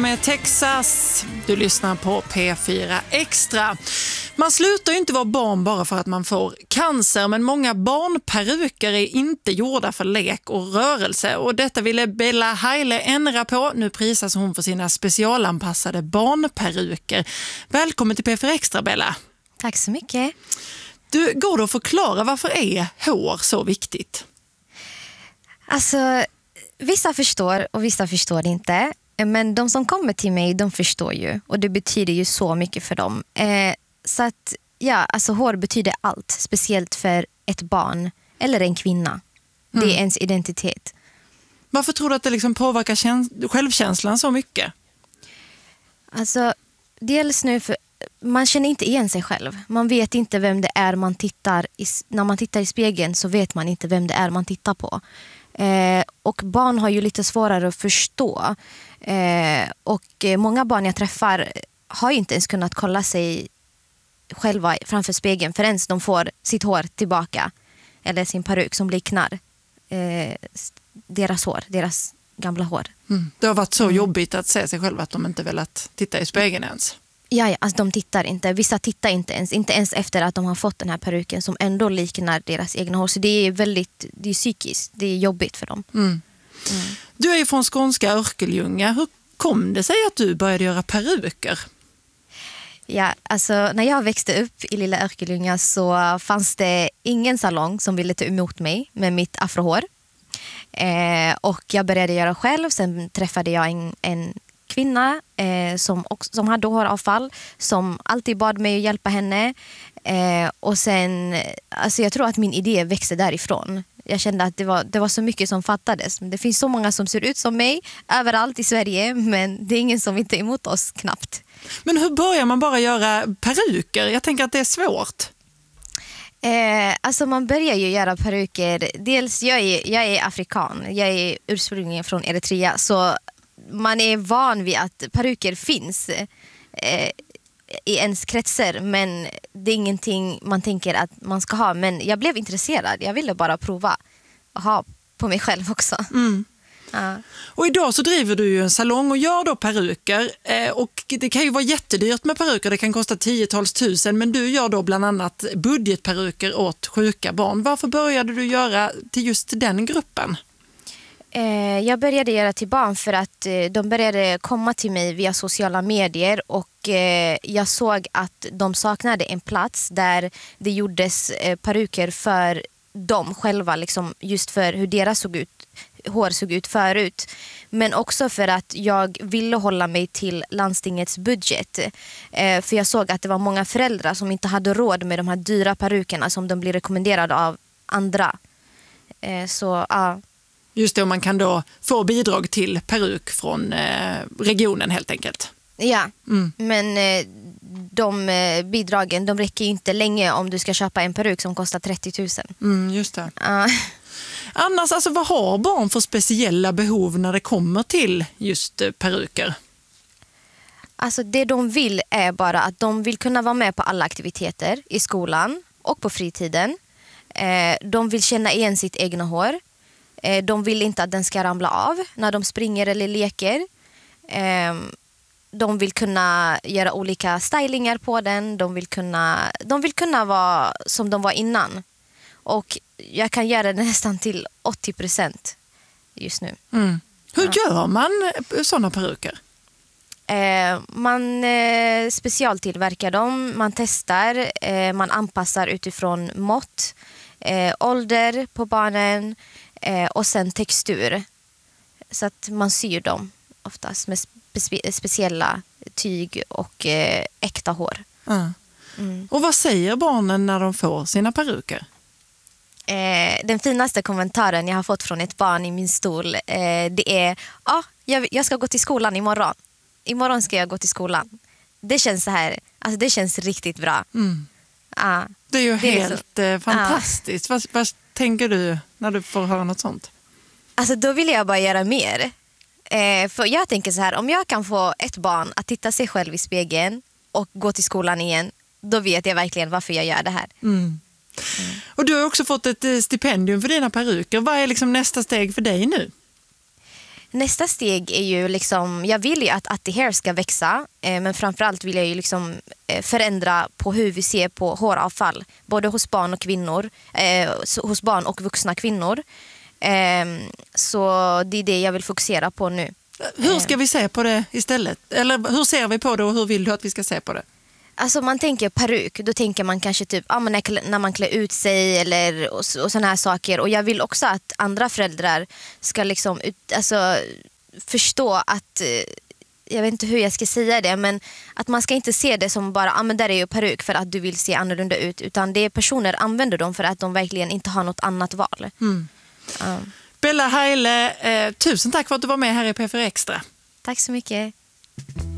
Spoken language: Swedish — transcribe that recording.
med Texas. Du lyssnar på P4 Extra. Man slutar ju inte vara barn bara för att man får cancer, men många barnperuker är inte gjorda för lek och rörelse. Och detta ville Bella Haile ändra på. Nu prisas hon för sina specialanpassade barnperuker. Välkommen till P4 Extra, Bella. Tack så mycket. Du, går det att förklara varför är hår så viktigt? Alltså, vissa förstår och vissa förstår inte. Men de som kommer till mig, de förstår ju. Och det betyder ju så mycket för dem. Så att, ja, alltså hår betyder allt. Speciellt för ett barn eller en kvinna. Det är ens identitet. Varför tror du att det liksom påverkar självkänslan så mycket? Alltså, dels nu för man känner inte igen sig själv. Man vet inte vem det är man tittar när man tittar i spegeln så vet man inte vem det är man tittar på. Och barn har ju lite svårare att förstå. Och många barn jag träffar har ju inte ens kunnat kolla sig själva framför spegeln förrän de får sitt hår tillbaka. Eller sin peruk som liknar deras hår, deras gamla hår. Det har varit så jobbigt att se sig själva att de inte velat titta i spegeln ens. Ja, alltså de tittar inte. Vissa tittar inte ens efter att de har fått den här peruken som ändå liknar deras egna hår. Så det är psykiskt. Det är jobbigt för dem. Du är ju från skånska Örkelljunga. Hur kom det sig att du började göra peruker? Ja, alltså när jag växte upp i lilla Örkelljunga så fanns det ingen salong som ville ta emot mig med mitt afrohår. Och jag började göra själv. Sen träffade jag en kvinna som hade håravfall, som alltid bad mig att hjälpa henne. Och sen, alltså jag tror att min idé växte därifrån. Jag kände att det var så mycket som fattades. Det finns så många som ser ut som mig överallt i Sverige, men det är ingen som vill ta emot oss knappt. Men hur börjar man bara göra peruker? Jag tänker att det är svårt. Alltså man börjar ju göra peruker. Dels jag är afrikan. Jag är ursprungligen från Eritrea, så man är van vid att peruker finns i ens kretsar, men det är ingenting man tänker att man ska ha. Men jag blev intresserad. Jag ville bara prova att ha på mig själv också. Ja. Och idag så driver du ju en salong och gör då peruker. Och det kan ju vara jättedyrt med peruker. Det kan kosta 10-tals tusen. Men du gör då bland annat budgetperuker åt sjuka barn. Varför började du göra till just den gruppen? Jag började göra till barn för att de började komma till mig via sociala medier, och jag såg att de saknade en plats där det gjordes peruker för dem själva, liksom, just för hur deras hår såg ut förut, men också för att jag ville hålla mig till landstingets budget. För jag såg att det var många föräldrar som inte hade råd med de här dyra perukerna som de blir rekommenderade av andra. Så ja. Just det, och man kan då få bidrag till peruk från regionen helt enkelt. Ja, men de bidragen, de räcker ju inte länge om du ska köpa en peruk som kostar 30 000. Just det. Annars, alltså, vad har barn för speciella behov när det kommer till just peruker? Alltså det de vill är bara att de vill kunna vara med på alla aktiviteter i skolan och på fritiden. De vill känna igen sitt egna hår. De vill inte att den ska ramla av när de springer eller leker. De vill kunna göra olika stylingar på den. De vill kunna vara som de var innan. Och jag kan göra det nästan till 80% just nu. Hur gör man sådana peruker? Man specialtillverkar dem. Man testar. Man anpassar utifrån mått. Ålder på barnen. Och sen textur. Så att man syr dem oftast med speciella tyg och äkta hår. Och vad säger barnen när de får sina peruker? Den finaste kommentaren jag har fått från ett barn i min stol, det är: jag ska gå till skolan imorgon. Imorgon ska jag gå till skolan. Det känns så här, alltså det känns riktigt bra. Det är ju helt fantastiskt. Vad tänker du när du får höra något sånt? Alltså då vill jag bara göra mer. För jag tänker så här, om jag kan få ett barn att titta sig själv i spegeln och gå till skolan igen, då vet jag verkligen varför jag gör det här. Och du har också fått ett stipendium för dina peruker. Vad är liksom nästa steg för dig nu? nästa steg är ju liksom, jag vill ju att Atti Hair ska växa, men framförallt vill jag ju liksom förändra på hur vi ser på håravfall, både hos barn och kvinnor, hos barn och vuxna kvinnor. Så det är det jag vill fokusera på nu. Hur ska vi se på det istället? Eller hur ser vi på det och hur vill du att vi ska se på det? Alltså man tänker peruk, då tänker man kanske typ när man klär ut sig eller och såna här saker. Och jag vill också att andra föräldrar ska liksom förstå att, jag vet inte hur jag ska säga det, men att man ska inte se det som bara, men där är ju peruk för att du vill se annorlunda ut, utan det är personer använder dem för att de verkligen inte har något annat val. Bella Heile, tusen tack för att du var med här i P4 Extra. Tack så mycket.